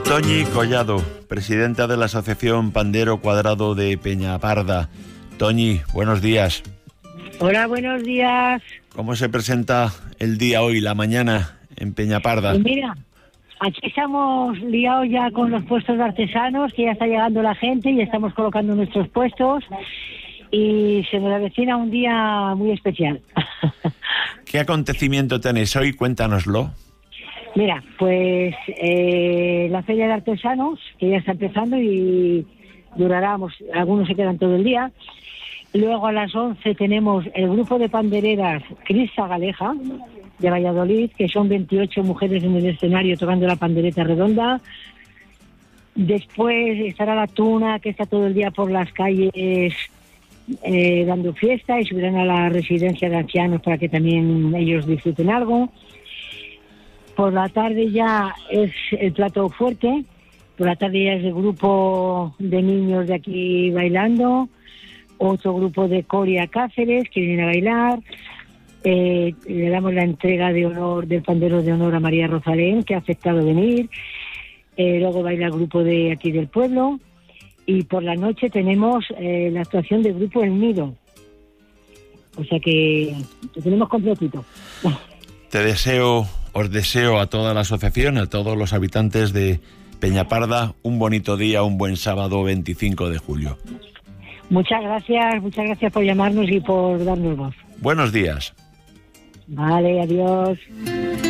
Toñi Collado, presidenta de la Asociación Pandero Cuadrado de Peñaparda. Toñi, buenos días. Hola, buenos días. ¿Cómo se presenta el día hoy, la mañana, en Peñaparda? Pues mira, aquí estamos liados ya con los puestos de artesanos, que ya está llegando la gente y estamos colocando nuestros puestos y se nos avecina un día muy especial. ¿Qué acontecimiento tenéis hoy? Cuéntanoslo. Mira, pues la Feria de Artesanos, que ya está empezando y durará, algunos se quedan todo el día. Luego a las 11 tenemos el grupo de pandereras Crista Galeja, de Valladolid, que son 28 mujeres en el escenario tocando la pandereta redonda. Después estará la Tuna, que está todo el día por las calles dando fiesta, y subirán a la residencia de ancianos para que también ellos disfruten algo. Por la tarde ya es el plato fuerte, por la tarde ya es el grupo de niños de aquí bailando, otro grupo de Coria Cáceres que vienen a bailar. Le damos la entrega de honor del pandero de honor a María Rosalén, que ha aceptado venir. Luego baila el grupo de aquí del pueblo. Y por la noche tenemos la actuación del grupo El Nido. O sea que lo tenemos completito. Os deseo a toda la asociación, a todos los habitantes de Peñaparda, un bonito día, un buen sábado 25 de julio. Muchas gracias por llamarnos y por darnos voz. Buenos días. Vale, adiós.